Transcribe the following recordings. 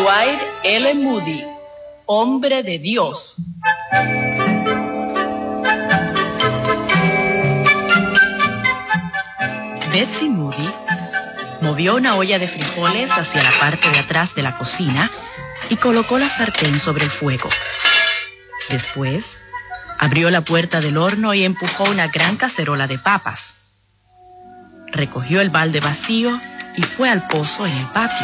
Dwight L. Moody, hombre de Dios. Betsy Moody movió una olla de frijoles hacia la parte de atrás de la cocina y colocó la sartén sobre el fuego. Después, abrió la puerta del horno y empujó una gran cacerola de papas. Recogió el balde vacío y fue al pozo en el patio.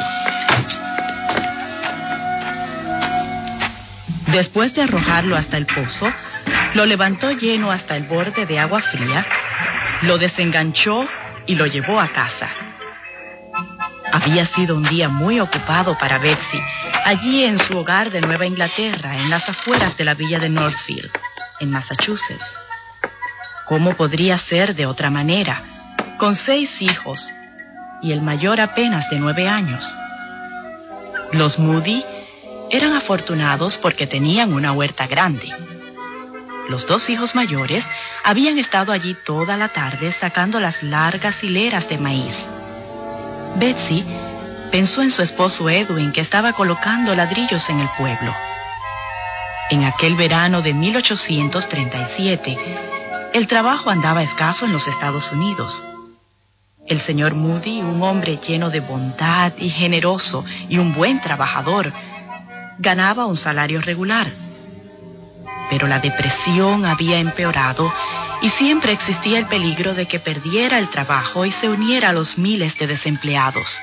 Después de arrojarlo hasta el pozo, lo levantó lleno hasta el borde de agua fría, lo desenganchó y lo llevó a casa. Había sido un día muy ocupado para Betsy, allí en su hogar de Nueva Inglaterra, en las afueras de la villa de Northfield, en Massachusetts. ¿Cómo podría ser de otra manera, con 6 hijos, y el mayor apenas de 9 años? Los Moody eran afortunados porque tenían una huerta grande. Los 2 hijos mayores habían estado allí toda la tarde sacando las largas hileras de maíz. Betsy pensó en su esposo Edwin, que estaba colocando ladrillos en el pueblo. En aquel verano de 1837, el trabajo andaba escaso en los Estados Unidos. El señor Moody, un hombre lleno de bondad y generoso y un buen trabajador, ganaba un salario regular. Pero la depresión había empeorado y siempre existía el peligro de que perdiera el trabajo y se uniera a los miles de desempleados.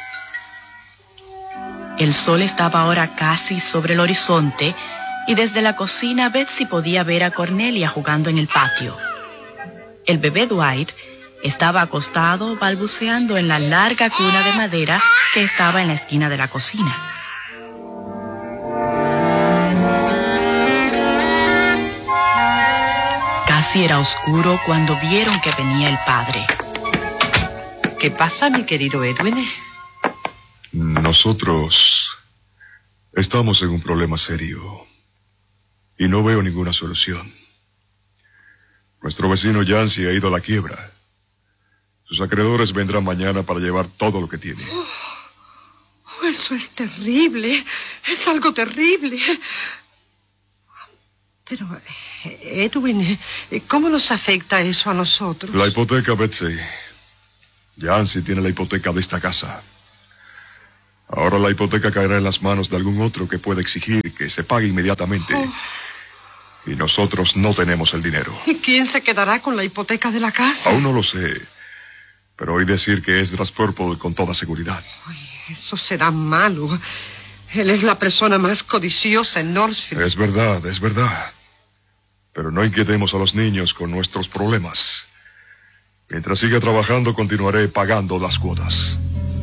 El sol estaba ahora casi sobre el horizonte y desde la cocina Betsy podía ver a Cornelia jugando en el patio. El bebé Dwight estaba acostado balbuceando en la larga cuna de madera que estaba en la esquina de la cocina. Casi era oscuro cuando vieron que venía el padre. ¿Qué pasa, mi querido Edwin? Nosotros estamos en un problema serio y no veo ninguna solución. Nuestro vecino Yancy ha ido a la quiebra. Sus acreedores vendrán mañana para llevar todo lo que tiene. Eso es terrible. Es algo terrible. Pero, Edwin, ¿cómo nos afecta eso a nosotros? La hipoteca, Betsy. Yancy tiene la hipoteca de esta casa. Ahora la hipoteca caerá en las manos de algún otro que pueda exigir que se pague inmediatamente. Y nosotros no tenemos el dinero. ¿Y quién se quedará con la hipoteca de la casa? Aún no lo sé. Pero oí decir que Esdras Purple con toda seguridad. Uy, eso será malo. Él es la persona más codiciosa en Northfield. Es verdad, es verdad. Pero no inquietemos a los niños con nuestros problemas. Mientras siga trabajando, continuaré pagando las cuotas.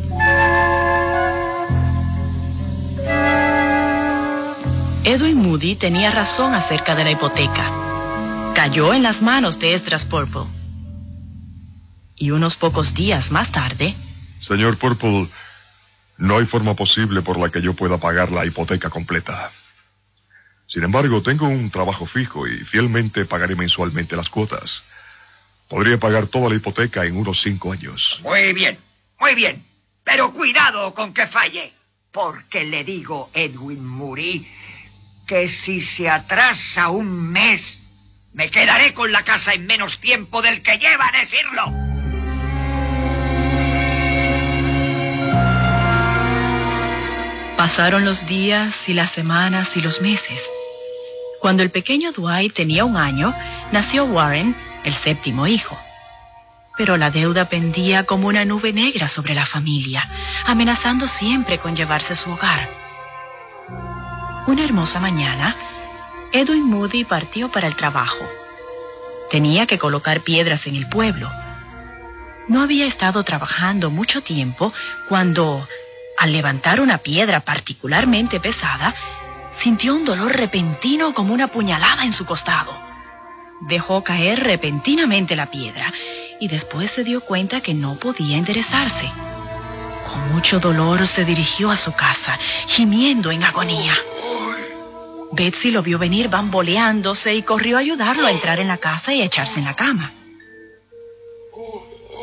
Edwin Moody tenía razón acerca de la hipoteca. Cayó en las manos de Esdras Purple. Y unos pocos días más tarde... Señor Purple, no hay forma posible por la que yo pueda pagar la hipoteca completa. Sin embargo, tengo un trabajo fijo y fielmente pagaré mensualmente las cuotas. Podría pagar toda la hipoteca en unos 5 años. Muy bien. Pero cuidado con que falle. Porque le digo, Edwin Moody, que si se atrasa un mes, me quedaré con la casa en menos tiempo del que lleva a decirlo. Pasaron los días y las semanas y los meses. Cuando el pequeño Dwight tenía 1 año, nació Warren, el 7º hijo. Pero la deuda pendía como una nube negra sobre la familia, amenazando siempre con llevarse su hogar. Una hermosa mañana, Edwin Moody partió para el trabajo. Tenía que colocar piedras en el pueblo. No había estado trabajando mucho tiempo cuando, al levantar una piedra particularmente pesada, sintió un dolor repentino como una puñalada en su costado. Dejó caer repentinamente la piedra y después se dio cuenta que no podía enderezarse. Con mucho dolor se dirigió a su casa, gimiendo en agonía. Betsy lo vio venir bamboleándose y corrió a ayudarlo a entrar en la casa y a echarse en la cama.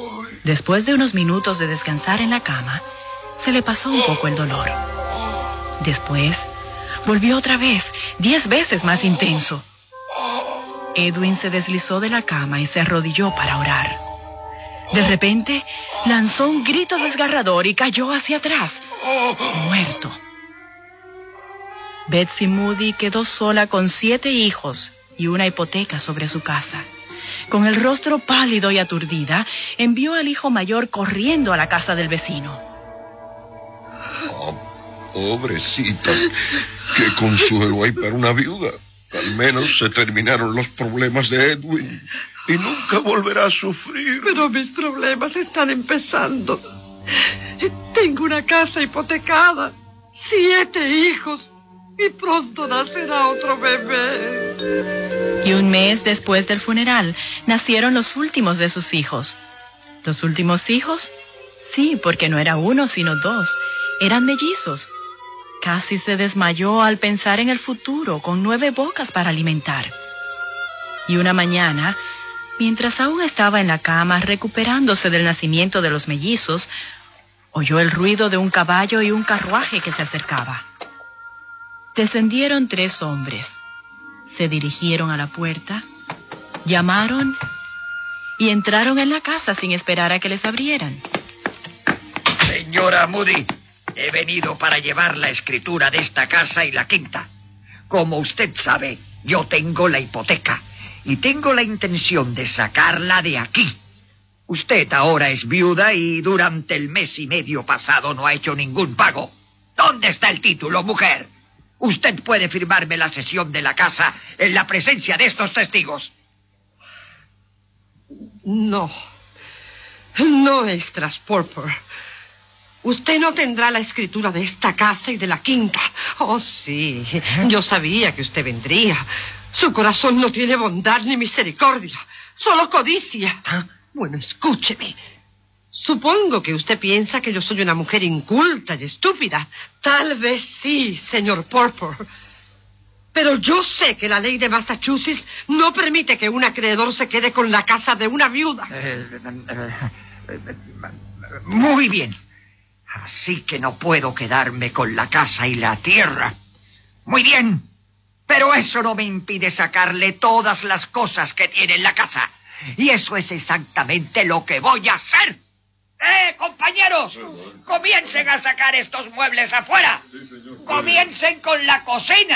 Después de unos minutos de descansar en la cama, se le pasó un poco el dolor. Después, volvió otra vez, 10 veces más intenso. Edwin se deslizó de la cama y se arrodilló para orar. De repente, lanzó un grito desgarrador y cayó hacia atrás, muerto. Betsy Moody quedó sola con 7 hijos y una hipoteca sobre su casa. Con el rostro pálido y aturdida, envió al hijo mayor corriendo a la casa del vecino. Oh, pobrecita, qué consuelo hay para una viuda. Al menos se terminaron los problemas de Edwin y nunca volverá a sufrir. Pero mis problemas están empezando. Tengo una casa hipotecada, 7 hijos y pronto nacerá otro bebé. Y un mes después del funeral, nacieron los últimos de sus hijos. ¿Los últimos hijos? Sí, porque no era uno, sino 2. Eran mellizos. Casi se desmayó al pensar en el futuro, con 9 bocas para alimentar. Y una mañana, mientras aún estaba en la cama recuperándose del nacimiento de los mellizos, oyó el ruido de un caballo y un carruaje que se acercaba. Descendieron 3 hombres. Se dirigieron a la puerta, llamaron y entraron en la casa sin esperar a que les abrieran. Señora Moody, he venido para llevar la escritura de esta casa y la quinta. Como usted sabe, yo tengo la hipoteca y tengo la intención de sacarla de aquí. Usted ahora es viuda y durante el mes y medio pasado no ha hecho ningún pago. ¿Dónde está el título, mujer? Usted puede firmarme la cesión de la casa en la presencia de estos testigos. No, Estras Porper. Usted no tendrá la escritura de esta casa y de la quinta. Oh, sí, yo sabía que usted vendría. Su corazón no tiene bondad ni misericordia, solo codicia. Bueno, escúcheme. Supongo que usted piensa que yo soy una mujer inculta y estúpida. Tal vez sí, señor Porper. Pero yo sé que la ley de Massachusetts no permite que un acreedor se quede con la casa de una viuda. Muy bien. Así que no puedo quedarme con la casa y la tierra. Muy bien. Pero eso no me impide sacarle todas las cosas que tiene en la casa. Y eso es exactamente lo que voy a hacer. Compañeros! ¡Comiencen a sacar estos muebles afuera! Sí, señor. ¡Comiencen con la cocina!